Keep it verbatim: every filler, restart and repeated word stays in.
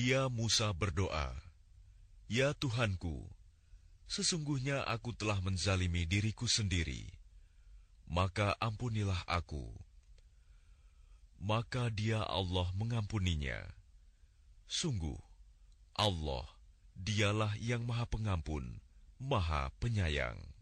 Dia Musa berdoa, "Ya Tuhanku, sesungguhnya aku telah menzalimi diriku sendiri, maka ampunilah aku." Maka dia Allah mengampuninya. Sungguh, Allah, dialah yang Maha Pengampun, Maha Penyayang.